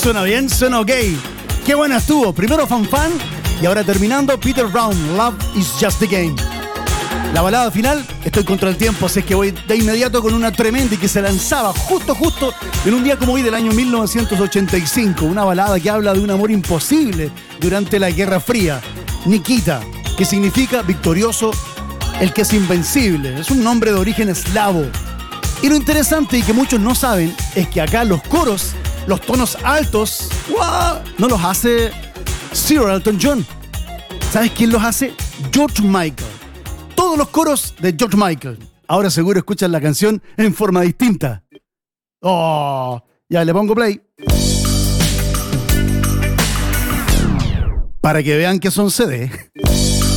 Suena bien, suena ok. Qué buena estuvo. Primero Fan Fan y ahora terminando Peter Brown, Love is Just the Game. La balada final, estoy contra el tiempo, así que voy de inmediato con una tremenda y que se lanzaba justo en un día como hoy del año 1985. Una balada que habla de un amor imposible durante la Guerra Fría. Nikita, que significa victorioso, el que es invencible. Es un nombre de origen eslavo. Y lo interesante y que muchos no saben es que acá los coros, los tonos altos, ¡guau!, no los hace Sir Elton John. ¿Sabes quién los hace? George Michael. Todos los coros de George Michael. Ahora seguro escuchan la canción en forma distinta. Oh, ya le pongo play. Para que vean que son CD.